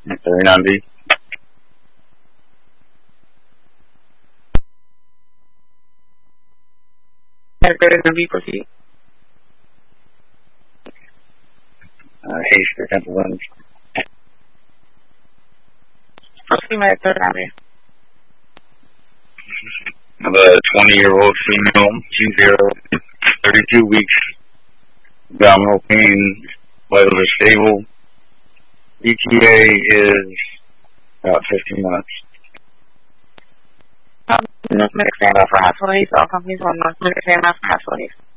39B. B, proceed. Hayes for Temple Winds. Proceed, my 39B. Of a 20-year-old female, G0, 32 weeks, abdominal pain, vitals are stable. ETA is about 15 months. Medical standby for hospital. All companies on medical standby for hospital.